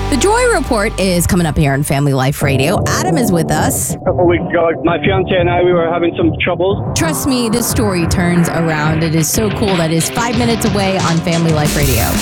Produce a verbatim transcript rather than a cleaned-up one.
The Joy Report is coming up here on Family Life Radio. Adam is with us. A couple weeks ago, my fiance and I, we were having some troubles. Trust me, this story turns around. It is so cool that it is five minutes away on Family Life Radio.